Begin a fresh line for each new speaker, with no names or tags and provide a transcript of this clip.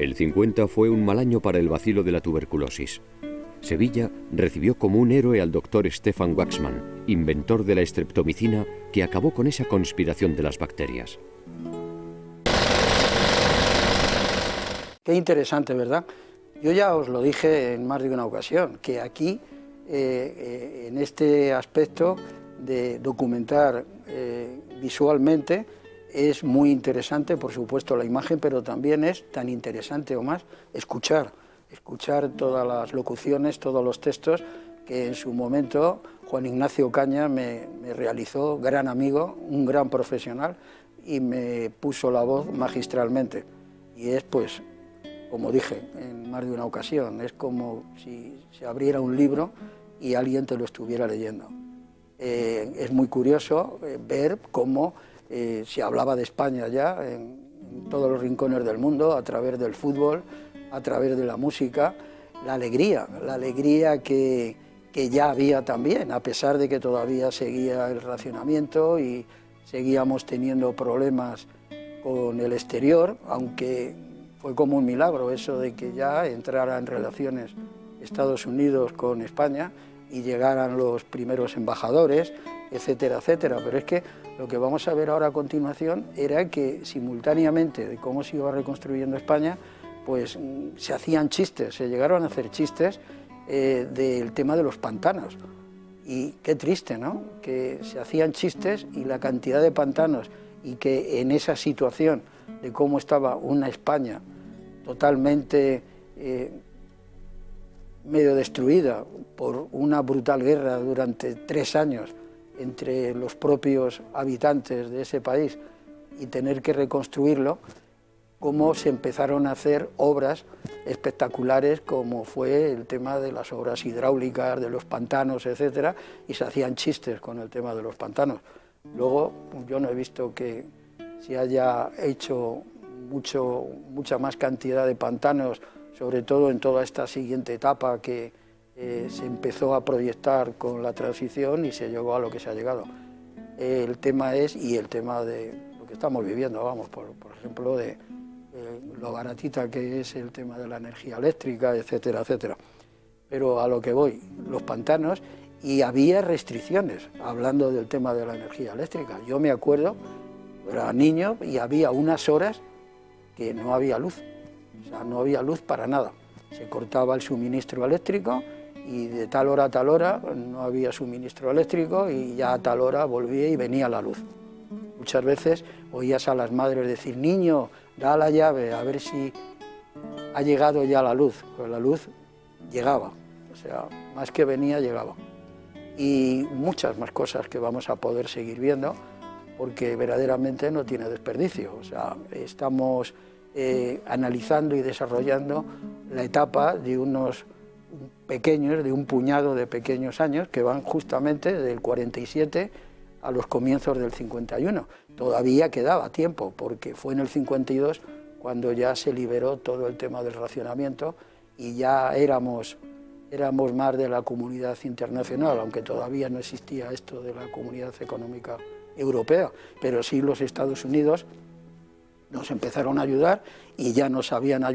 El 50 fue un mal año para el bacilo de la tuberculosis. Sevilla recibió como un héroe al doctor Stefan Waxman, inventor de la estreptomicina que acabó con esa conspiración de las bacterias.
Qué interesante, ¿verdad? Yo ya os lo dije en más de una ocasión, que aquí, en este aspecto de documentar visualmente, es muy interesante, por supuesto, la imagen, pero también es tan interesante o más escuchar todas las locuciones, todos los textos que en su momento Juan Ignacio Caña me realizó, gran amigo, un gran profesional, y me puso la voz magistralmente. Y es, pues, como dije en más de una ocasión, es como si se abriera un libro y alguien te lo estuviera leyendo. Es muy curioso ver cómo se hablaba de España ya en todos los rincones del mundo, a través del fútbol, a través de la música, la alegría que ya había también, a pesar de que todavía seguía el racionamiento y seguíamos teniendo problemas con el exterior, aunque fue como un milagro eso de que ya entrara en relaciones Estados Unidos con España y llegaran los primeros embajadores, etcétera, etcétera. Pero es que lo que vamos a ver ahora a continuación era que simultáneamente de cómo se iba reconstruyendo España, pues se hacían chistes, se llegaron a hacer chistes del tema de los pantanos. Y qué triste, ¿no?, que se hacían chistes y la cantidad de pantanos, y que en esa situación de cómo estaba una España totalmente medio destruida por una brutal guerra durante 3 años entre los propios habitantes de ese país, y tener que reconstruirlo, cómo se empezaron a hacer obras espectaculares, como fue el tema de las obras hidráulicas, de los pantanos, etcétera, y se hacían chistes con el tema de los pantanos. Luego, yo no he visto que se haya hecho mucha más cantidad de pantanos, sobre todo en toda esta siguiente etapa que se empezó a proyectar con la transición y se llegó a lo que se ha llegado. El tema es, y el tema de lo que estamos viviendo, vamos, por ejemplo, de lo baratita que es el tema de la energía eléctrica, etcétera, etcétera. Pero a lo que voy, los pantanos, y había restricciones, hablando del tema de la energía eléctrica. Yo me acuerdo, era niño y había unas horas que no había luz, o sea, no había luz para nada. Se cortaba el suministro eléctrico y de tal hora a tal hora no había suministro eléctrico y ya a tal hora volvía y venía la luz. Muchas veces oías a las madres decir: niño, da la llave a ver si ha llegado ya la luz. Pues la luz llegaba, o sea, más que venía, llegaba. Y muchas más cosas que vamos a poder seguir viendo, porque verdaderamente no tiene desperdicio. O sea, estamos analizando y desarrollando la etapa de unos pequeños, de un puñado de pequeños años que van justamente del 47 a los comienzos del 51. Todavía quedaba tiempo, porque fue en el 52 cuando ya se liberó todo el tema del racionamiento y ya éramos más de la comunidad internacional, aunque todavía no existía esto de la Comunidad Económica Europea, pero sí los Estados Unidos nos empezaron a ayudar y ya nos habían ayudado